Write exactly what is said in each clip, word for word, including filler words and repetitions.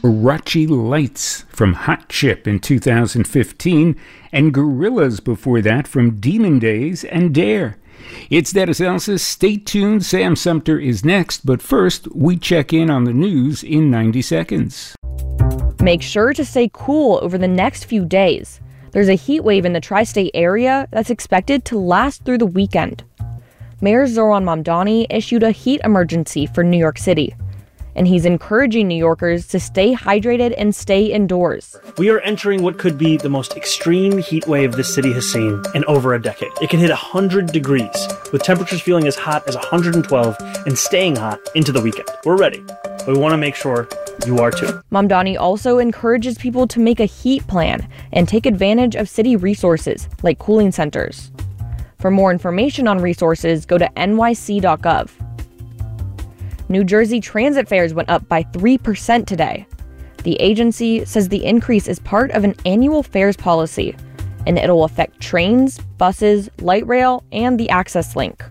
Warachi Lights from Hot Chip in two thousand fifteen, and Gorillas before that from Demon Days and Dare. It's That Is Elsa. Stay tuned. Sam Sumter is next, but first, we check in on the news in ninety seconds. Make sure to stay cool over the next few days. There's a heat wave in the tri-state area that's expected to last through the weekend. Mayor Zohran Mamdani issued a heat emergency for New York City, and he's encouraging New Yorkers to stay hydrated and stay indoors. We are entering what could be the most extreme heat wave this city has seen in over a decade. It can hit one hundred degrees, with temperatures feeling as hot as one hundred twelve and staying hot into the weekend. We're ready, but we want to make sure you are too. Mamdani also encourages people to make a heat plan and take advantage of city resources like cooling centers. For more information on resources, go to N Y C dot gov. New Jersey transit fares went up by three percent today. The agency says the increase is part of an annual fares policy, and it'll affect trains, buses, light rail, and the Access Link.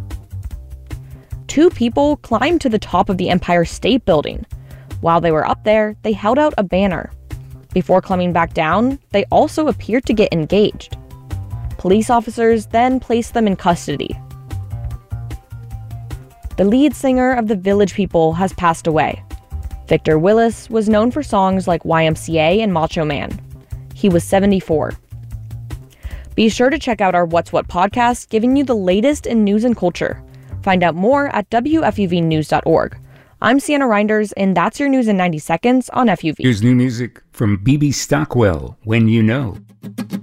Two people climbed to the top of the Empire State Building. While they were up there, they held out a banner. Before climbing back down, they also appeared to get engaged. Police officers then placed them in custody. The lead singer of the Village People has passed away. Victor Willis was known for songs like Y M C A and Macho Man. He was seventy-four. Be sure to check out our What's What podcast, giving you the latest in news and culture. Find out more at W F U V news dot org. I'm Sienna Reinders, and that's your news in ninety seconds on F U V. Here's new music from B B Stockwell, When You Know.